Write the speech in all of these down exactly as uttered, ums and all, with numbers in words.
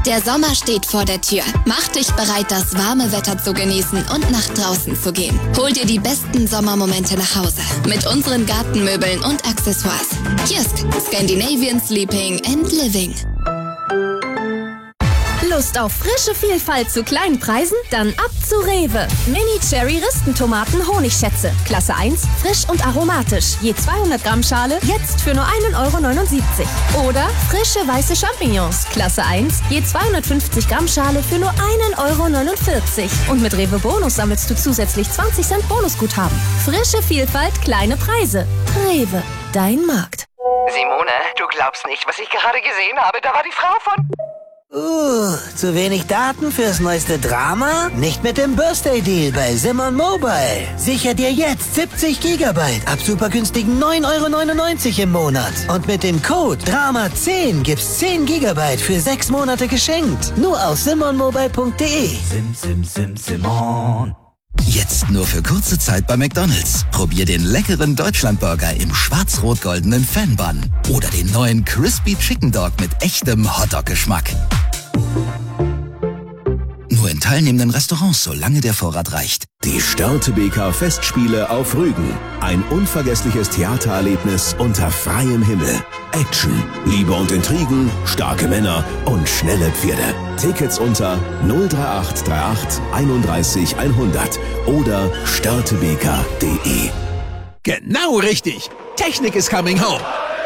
Der Sommer steht vor der Tür. Mach dich bereit, das warme Wetter zu genießen und nach draußen zu gehen. Hol dir die besten Sommermomente nach Hause mit unseren Gartenmöbeln und Accessoires. Jysk, Scandinavian Sleeping and Living. Lust auf frische Vielfalt zu kleinen Preisen? Dann ab zu Rewe. Mini-Cherry-Ristentomaten Honigschätze. Klasse eins, frisch und aromatisch. Je zweihundert Gramm Schale, jetzt für nur einen Euro neunundsiebzig. Oder frische weiße Champignons. Klasse eins, je zweihundertfünfzig Gramm Schale für nur einen Euro neunundvierzig. Und mit Rewe Bonus sammelst du zusätzlich zwanzig Cent Bonusguthaben. Frische Vielfalt, kleine Preise. Rewe, dein Markt. Simone, du glaubst nicht, was ich gerade gesehen habe. Da war die Frau von... Uh, zu wenig Daten fürs neueste Drama? Nicht mit dem Birthday-Deal bei Simon Mobile. Sicher dir jetzt siebzig Gigabyte ab super günstigen neun Euro neunundneunzig im Monat. Und mit dem Code Drama zehn gibt's zehn Gigabyte für sechs Monate geschenkt. Nur auf simon mobile punkt de. Sim, sim, sim, Simon. Jetzt nur für kurze Zeit bei McDonald's. Probier den leckeren Deutschlandburger im schwarz-rot-goldenen Fanbun. Oder den neuen Crispy Chicken Dog mit echtem Hotdog-Geschmack. Nur in teilnehmenden Restaurants, solange der Vorrat reicht. Die Störtebeker Festspiele auf Rügen. Ein unvergessliches Theatererlebnis unter freiem Himmel. Action, Liebe und Intrigen, starke Männer und schnelle Pferde. Tickets unter null drei acht drei acht einunddreißig hundert oder störtebeker punkt de. Genau richtig. Technik is coming home.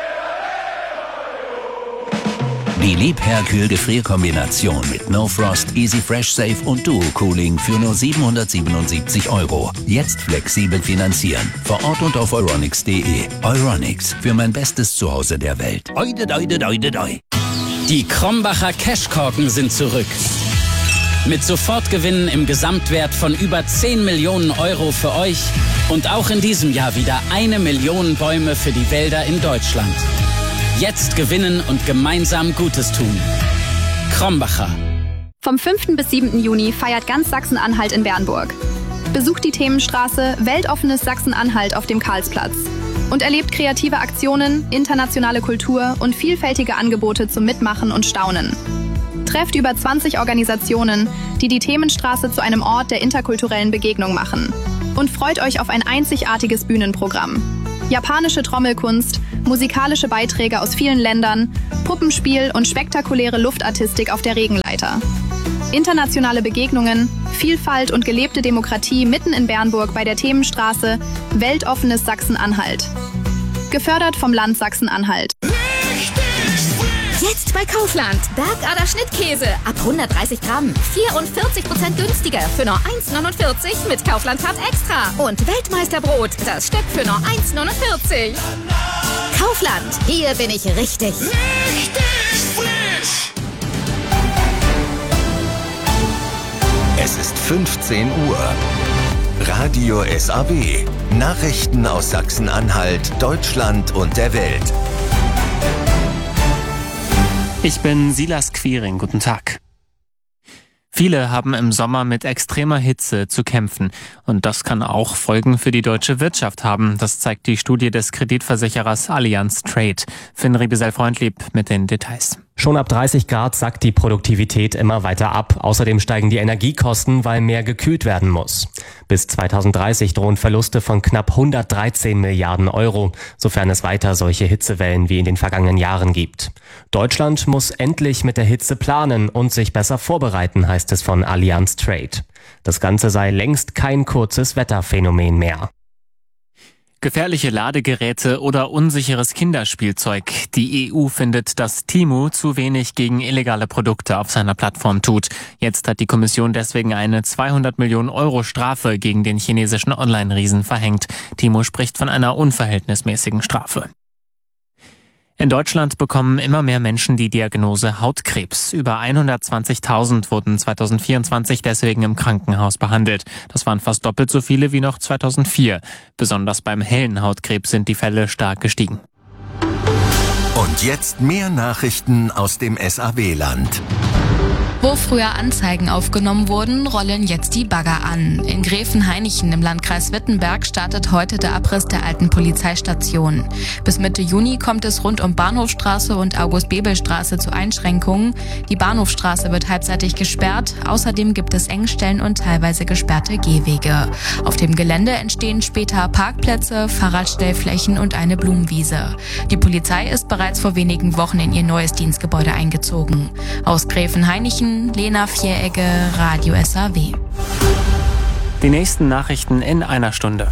Die Liebherr-Kühl-Gefrierkombination mit No Frost, Easy Fresh Safe und Duo Cooling für nur siebenhundertsiebenundsiebzig Euro. Jetzt flexibel finanzieren. Vor Ort und auf euronics punkt de. Euronics, für mein bestes Zuhause der Welt. Oide, oide, oide, oide. Die Krombacher Cashkorken sind zurück. Mit Sofortgewinnen im Gesamtwert von über zehn Millionen Euro für euch und auch in diesem Jahr wieder eine Million Bäume für die Wälder in Deutschland. Jetzt gewinnen und gemeinsam Gutes tun. Krombacher. Vom fünften bis siebten Juni feiert ganz Sachsen-Anhalt in Bernburg. Besucht die Themenstraße Weltoffenes Sachsen-Anhalt auf dem Karlsplatz und erlebt kreative Aktionen, internationale Kultur und vielfältige Angebote zum Mitmachen und Staunen. Trefft über zwanzig Organisationen, die die Themenstraße zu einem Ort der interkulturellen Begegnung machen. Und freut euch auf ein einzigartiges Bühnenprogramm. Japanische Trommelkunst, musikalische Beiträge aus vielen Ländern, Puppenspiel und spektakuläre Luftartistik auf der Regenleiter. Internationale Begegnungen, Vielfalt und gelebte Demokratie mitten in Bernburg bei der Themenstraße Weltoffenes Sachsen-Anhalt. Gefördert vom Land Sachsen-Anhalt. Jetzt bei Kaufland. Bergader Schnittkäse ab hundertdreißig Gramm. vierundvierzig Prozent günstiger für nur eins neunundvierzig mit Kaufland Card Extra. Und Weltmeisterbrot, das Stück für nur eins neunundvierzig. Kaufland, hier bin ich richtig. Richtig frisch. Es ist fünfzehn Uhr. Radio S A B. Nachrichten aus Sachsen-Anhalt, Deutschland und der Welt. Ich bin Silas Quiring, guten Tag. Viele haben im Sommer mit extremer Hitze zu kämpfen. Und das kann auch Folgen für die deutsche Wirtschaft haben. Das zeigt die Studie des Kreditversicherers Allianz Trade. Finn Riebesell-Freundlieb mit den Details. Schon ab dreißig Grad sackt die Produktivität immer weiter ab. Außerdem steigen die Energiekosten, weil mehr gekühlt werden muss. Bis zweitausenddreißig drohen Verluste von knapp hundertdreizehn Milliarden Euro, sofern es weiter solche Hitzewellen wie in den vergangenen Jahren gibt. Deutschland muss endlich mit der Hitze planen und sich besser vorbereiten, heißt es von Allianz Trade. Das Ganze sei längst kein kurzes Wetterphänomen mehr. Gefährliche Ladegeräte oder unsicheres Kinderspielzeug. Die E U findet, dass Temu zu wenig gegen illegale Produkte auf seiner Plattform tut. Jetzt hat die Kommission deswegen eine zweihundert Millionen Euro Strafe gegen den chinesischen Online-Riesen verhängt. Temu spricht von einer unverhältnismäßigen Strafe. In Deutschland bekommen immer mehr Menschen die Diagnose Hautkrebs. Über hundertzwanzigtausend wurden zweitausendvierundzwanzig deswegen im Krankenhaus behandelt. Das waren fast doppelt so viele wie noch zweitausendvier. Besonders beim hellen Hautkrebs sind die Fälle stark gestiegen. Und jetzt mehr Nachrichten aus dem S A B-Land. Wo früher Anzeigen aufgenommen wurden, rollen jetzt die Bagger an. In Gräfenhainichen im Landkreis Wittenberg startet heute der Abriss der alten Polizeistation. Bis Mitte Juni kommt es rund um Bahnhofstraße und August-Bebel-Straße zu Einschränkungen. Die Bahnhofstraße wird halbseitig gesperrt. Außerdem gibt es Engstellen und teilweise gesperrte Gehwege. Auf dem Gelände entstehen später Parkplätze, Fahrradstellflächen und eine Blumenwiese. Die Polizei ist bereits vor wenigen Wochen in ihr neues Dienstgebäude eingezogen. Aus Gräfenhainichen Lena Vieregge, Radio S A W. Die nächsten Nachrichten in einer Stunde.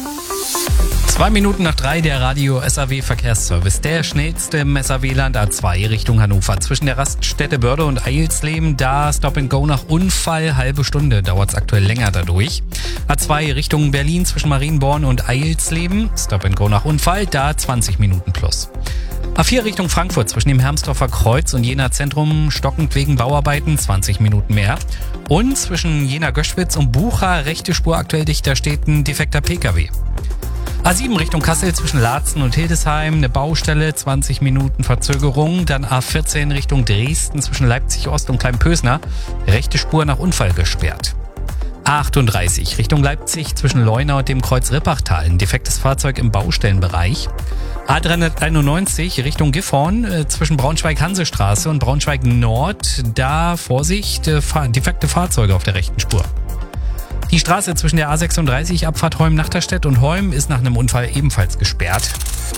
Zwei Minuten nach drei der Radio S A W Verkehrsservice. Der schnellste im S A W-Land A zwei Richtung Hannover. Zwischen der Raststätte Börde und Eilsleben, da Stop and Go nach Unfall. Halbe Stunde dauert es aktuell länger dadurch. A zwei Richtung Berlin zwischen Marienborn und Eilsleben. Stop and Go nach Unfall, da zwanzig Minuten plus. A vier Richtung Frankfurt zwischen dem Hermsdorfer Kreuz und Jena Zentrum stockend wegen Bauarbeiten, zwanzig Minuten mehr. Und zwischen Jena Göschwitz und Bucha rechte Spur aktuell dicht, da steht ein defekter P K W. A sieben Richtung Kassel zwischen Laatzen und Hildesheim, eine Baustelle, zwanzig Minuten Verzögerung. Dann A vierzehn Richtung Dresden zwischen Leipzig Ost und Kleinpösner, rechte Spur nach Unfall gesperrt. A achtunddreißig Richtung Leipzig zwischen Leuna und dem Kreuz Rippachtal, ein defektes Fahrzeug im Baustellenbereich. A dreihunderteinundneunzig Richtung Gifhorn äh, zwischen Braunschweig-Hansestraße und Braunschweig-Nord, da Vorsicht, äh, fahr- defekte Fahrzeuge auf der rechten Spur. Die Straße zwischen der A sechsunddreißig Abfahrt Holm-Nachterstedt und Holm ist nach einem Unfall ebenfalls gesperrt.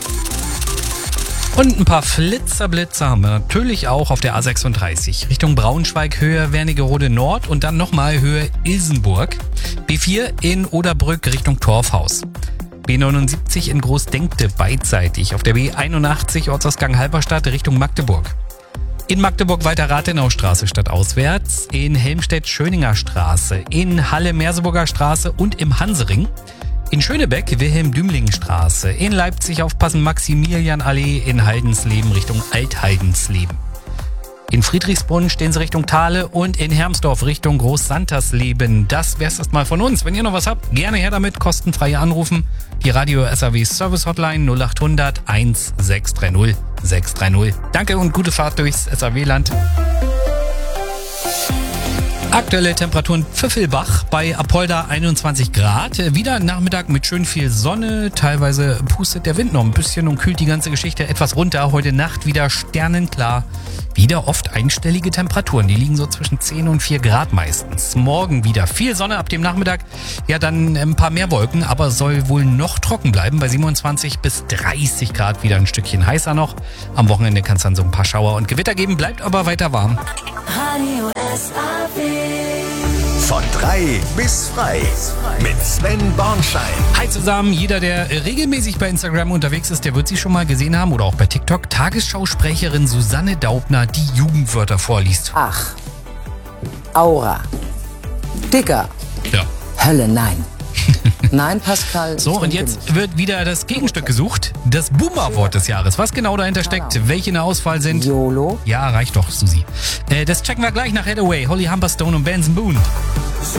Und ein paar Flitzerblitzer haben wir natürlich auch auf der A sechsunddreißig. Richtung Braunschweig, Höhe Wernigerode Nord und dann nochmal Höhe Ilsenburg. B vier in Oderbrück Richtung Torfhaus. B neunundsiebzig in Großdenkte beidseitig. Auf der B einundachtzig Ortsausgang Halberstadt Richtung Magdeburg. In Magdeburg weiter Rathenaustraße stadtauswärts. In Helmstedt Schöninger Straße. In Halle Merseburger Straße und im Hansering. In Schönebeck Wilhelm-Dümling-Straße. In Leipzig aufpassen Maximilianallee. In Haldensleben Richtung Althaldенsleben. In Friedrichsbrunn stehen sie Richtung Thale und in Hermsdorf Richtung Großsantersleben. Das wär's erstmal von uns. Wenn ihr noch was habt, gerne her damit. Kostenfrei anrufen. Die Radio S A W Service Hotline null acht hundert sechshundertsechzig sechshundertdreißig. Danke und gute Fahrt durchs S A W-Land. Aktuelle Temperaturen Pfiffelbach bei Apolda einundzwanzig Grad. Wieder Nachmittag mit schön viel Sonne. Teilweise pustet der Wind noch ein bisschen und kühlt die ganze Geschichte etwas runter. Heute Nacht wieder sternenklar. Wieder oft einstellige Temperaturen. Die liegen so zwischen zehn und vier Grad meistens. Morgen wieder viel Sonne ab dem Nachmittag. Ja, dann ein paar mehr Wolken, aber soll wohl noch trocken bleiben. Bei siebenundzwanzig bis dreißig Grad wieder ein Stückchen heißer noch. Am Wochenende kann es dann so ein paar Schauer und Gewitter geben. Bleibt aber weiter warm. Radio S A W. Von drei bis frei mit Sven Bornschein. Hi zusammen, jeder, der regelmäßig bei Instagram unterwegs ist, der wird sie schon mal gesehen haben oder auch bei TikTok. Tagesschausprecherin Susanne Daubner, die Jugendwörter vorliest. Ach, Aura, Digger, ja. Hölle, nein. Nein, Pascal. So, und jetzt wird wieder das Gegenstück gesucht. Das Boomer-Wort des Jahres. Was genau dahinter steckt, welche in der Auswahl sind. YOLO. Ja, reicht doch, Susi. Äh, das checken wir gleich nach Hathaway, Holly Humberstone und Benson Boone.